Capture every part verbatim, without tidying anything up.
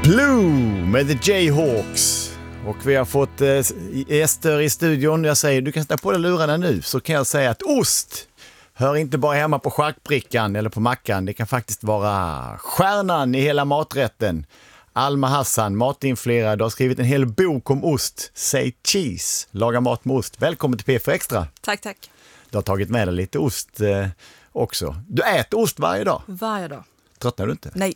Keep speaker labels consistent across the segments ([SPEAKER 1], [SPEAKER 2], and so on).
[SPEAKER 1] Blue med The Jayhawks. Och vi har fått eh, gäster i studion. Jag säger, du kan sätta på dig lurarna nu, så kan jag säga att ost hör inte bara hemma på schackbrickan eller på mackan. Det kan faktiskt vara stjärnan i hela maträtten. Alma Hassan, matinfluerad, har skrivit en hel bok om ost. Say cheese, laga mat med ost. Välkommen till P F Extra.
[SPEAKER 2] Tack, tack.
[SPEAKER 1] Du har tagit med dig lite ost eh, också. Du äter ost varje dag.
[SPEAKER 2] Varje dag.
[SPEAKER 1] Tröttnar du inte?
[SPEAKER 2] Nej.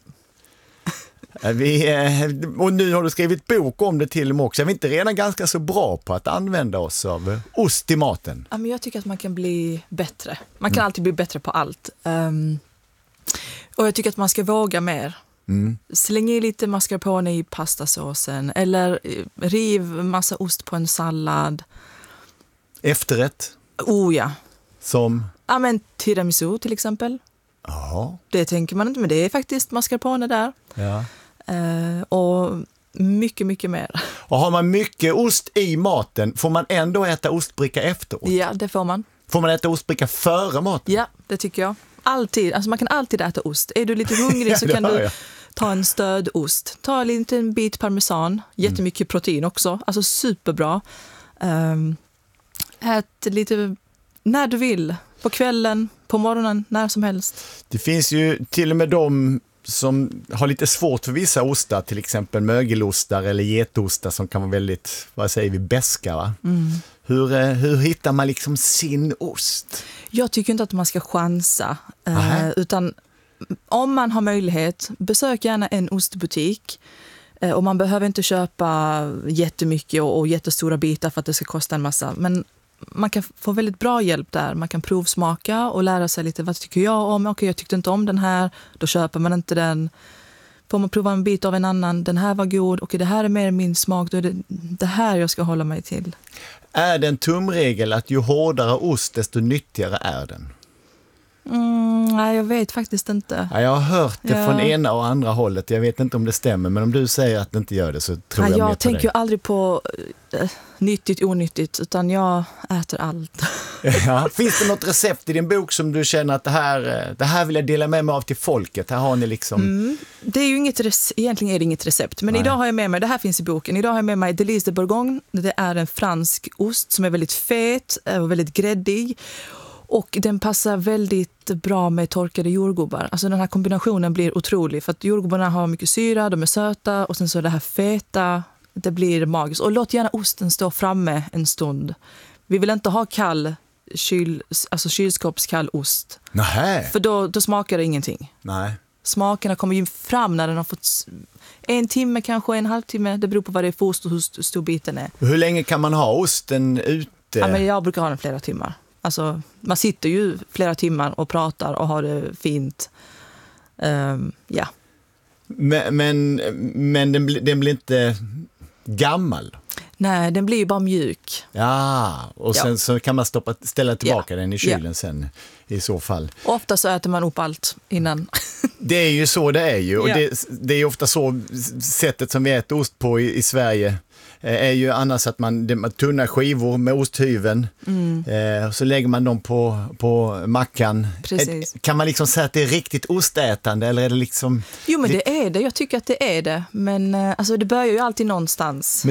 [SPEAKER 1] Vi, eh, och nu har du skrivit bok om det till och med också. Är vi inte redan ganska så bra på att använda oss av ost i maten?
[SPEAKER 2] Ja, men jag tycker att man kan bli bättre. Man kan mm. alltid bli bättre på allt. Um, och jag tycker att man ska våga mer. Mm. Släng i lite mascarpone i pastasåsen. Eller riv massa ost på en sallad.
[SPEAKER 1] Efterrätt?
[SPEAKER 2] Oh ja.
[SPEAKER 1] Som?
[SPEAKER 2] Ja, men tiramisu till exempel.
[SPEAKER 1] Ja.
[SPEAKER 2] Det tänker man inte, men det är faktiskt mascarpone där.
[SPEAKER 1] Ja.
[SPEAKER 2] Uh, och mycket, mycket mer.
[SPEAKER 1] Och har man mycket ost i maten, får man ändå äta ostbricka efteråt?
[SPEAKER 2] Ja, det får man.
[SPEAKER 1] Får man äta ostbricka före maten?
[SPEAKER 2] Ja, det tycker jag. Alltid. Alltså man kan alltid äta ost. Är du lite hungrig så kan du jag. ta en stödost. Ta en liten bit parmesan. Jättemycket mm. protein också. Alltså superbra. Um, ät lite när du vill. På kvällen, på morgonen, när som helst.
[SPEAKER 1] Det finns ju till och med de som har lite svårt för vissa ostar, till exempel mögelostar eller getostar som kan vara väldigt, vad säger vi, beska, va? Mm. Hur, hur hittar man liksom sin ost?
[SPEAKER 2] Jag tycker inte att man ska chansa, eh, utan om man har möjlighet, besök gärna en ostbutik. Eh, och man behöver inte köpa jättemycket och, och jättestora bitar för att det ska kosta en massa, men man kan få väldigt bra hjälp där. Man kan provsmaka och lära sig lite, vad tycker jag om? Okej, jag tyckte inte om den här. Då köper man inte den. Får man prova en bit av en annan. Den här var god. Okej, det här är mer min smak. Då är det det här jag ska hålla mig till.
[SPEAKER 1] Är det en tumregel att ju hårdare ost, desto nyttigare är den?
[SPEAKER 2] Mm, nej, jag vet faktiskt inte.
[SPEAKER 1] Ja, jag har hört det
[SPEAKER 2] ja.
[SPEAKER 1] från ena och andra hållet. Jag vet inte om det stämmer, men om du säger att det inte gör det så tror
[SPEAKER 2] ja,
[SPEAKER 1] jag, jag mer på
[SPEAKER 2] Jag tänker
[SPEAKER 1] dig.
[SPEAKER 2] ju aldrig på äh, nyttigt, onyttigt, utan jag äter allt.
[SPEAKER 1] Ja. Finns det något recept i din bok som du känner att det här, det här vill jag dela med mig av till folket? Här har ni liksom... Mm.
[SPEAKER 2] Det är ju inget rec- egentligen är det inget recept, men nej. Idag har jag med mig, det här finns i boken, idag har jag med mig Délices de Bourgogne. Det är en fransk ost som är väldigt fet och väldigt gräddig. Och den passar väldigt bra med torkade jordgubbar. Alltså den här kombinationen blir otrolig. För att jordgubbarna har mycket syra, de är söta. Och sen så är det här feta, det blir magiskt. Och låt gärna osten stå framme en stund. Vi vill inte ha kall, kyl, alltså kylskåpskall ost.
[SPEAKER 1] Nähä.
[SPEAKER 2] För då, då smakar det ingenting.
[SPEAKER 1] Nej.
[SPEAKER 2] Smakerna kommer ju fram när den har fått en timme, kanske en halvtimme. Det beror på vad det är för ost och hur stor biten är.
[SPEAKER 1] Hur länge kan man ha osten ute?
[SPEAKER 2] Ja, men jag brukar ha den flera timmar. Alltså, man sitter ju flera timmar och pratar och har det fint. Um, ja.
[SPEAKER 1] Men, men, men den, den blir inte gammal?
[SPEAKER 2] Nej, den blir ju bara mjuk.
[SPEAKER 1] Ja, och sen ja. så kan man stoppa, ställa tillbaka ja. den i kylen ja. sen i så fall.
[SPEAKER 2] Ofta så äter man upp allt innan.
[SPEAKER 1] Det är ju så det är ju. Och ja. det, det är ju ofta så sättet som vi äter ost på i, i Sverige är ju annars att man, det, man tunna skivor med osthyveln mm. eh, så lägger man dem på, på mackan.
[SPEAKER 2] Precis.
[SPEAKER 1] Är, kan man liksom säga att det är riktigt ostätande eller är det liksom...
[SPEAKER 2] Jo, men det är det. Jag tycker att det är det. Men alltså, det börjar ju alltid någonstans.